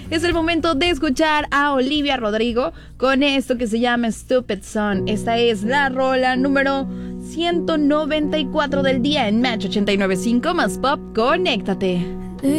Es el momento de escuchar a Olivia Rodrigo con esto que se llama Stupid Son. Esta es la rola número 194 del día en Match 89.5 más Pop. Conéctate.